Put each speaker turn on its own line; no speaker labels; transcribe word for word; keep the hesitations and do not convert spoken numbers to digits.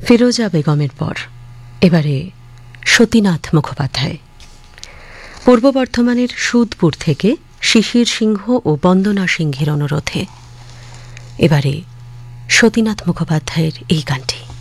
ফিরোজা বেগমের পর এবারে সতীনাথ মুখোপাধ্যায়। পূর্ব বর্ধমানের সুদপুর থেকে শিশির সিংহ ও বন্দনা সিংহের অনুরোধে এবারে সতীনাথ মুখোপাধ্যায়ের এই গানটি।